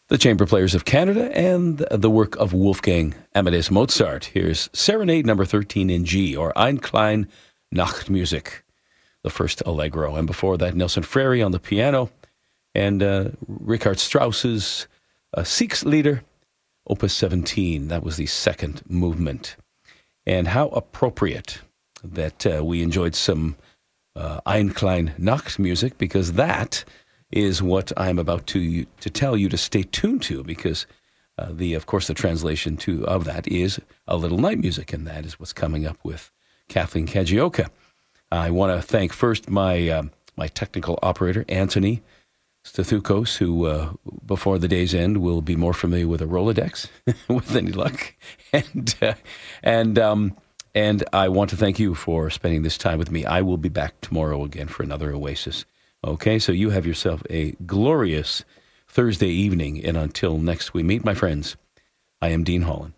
the Chamber Players of Canada and the work of Wolfgang Amadeus Mozart. Here's Serenade number 13 in G, or Ein klein Nachtmusik, the first allegro. And before that, Nelson Freri on the piano and Richard Strauss's Siegslieder, Opus 17. That was the second movement. And how appropriate that we enjoyed some Ein klein Nachtmusik, because that is what I'm about to tell you to stay tuned to, because of course the translation of that is A Little Night Music, and that is what's coming up with Kathleen Kajioka. I want to thank first my technical operator, Anthony Stathukos, who before the day's end will be more familiar with a Rolodex with any luck, and I want to thank you for spending this time with me. I will be back tomorrow again for another Oasis. Okay, so you have yourself a glorious Thursday evening, and until next we meet, my friends, I am Dean Holland.